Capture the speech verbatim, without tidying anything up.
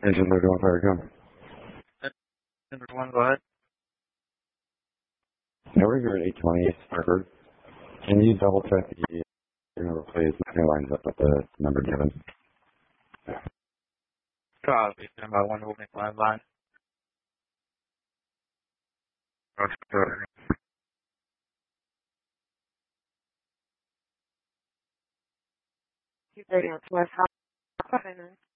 Engine Ludo and Fire Gun. Number one, go ahead. Now we're here at eight twenty Starboard. Can you double check the number, please? Nothing lines up with the number given. Copy. Stand by one, holding line line. Roger. Radio West Hot.